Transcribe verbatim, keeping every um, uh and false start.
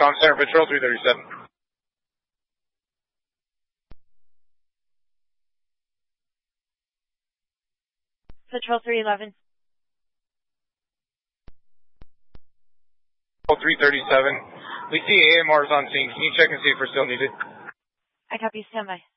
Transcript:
Com Center, Patrol three thirty-seven. Patrol three eleven. three thirty-seven. We see A M Rs on scene. Can you check and see if we're still needed? I copy, standby.